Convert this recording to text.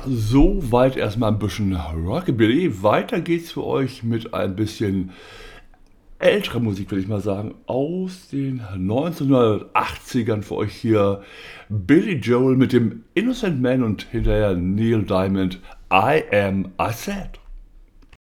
soweit erstmal ein bisschen Rockabilly. Weiter geht's für euch mit ein bisschen älterer Musik, würde ich mal sagen, aus den 1980ern für euch hier Billy Joel mit dem Innocent Man und hinterher Neil Diamond, I Am I Said.